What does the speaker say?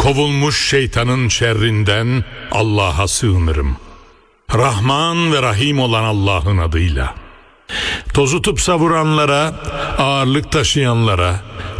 Kovulmuş şeytanın şerrinden Allah'a sığınırım. Rahman ve Rahim olan Allah'ın adıyla. Tozutup savuranlara, ağırlık taşıyanlara,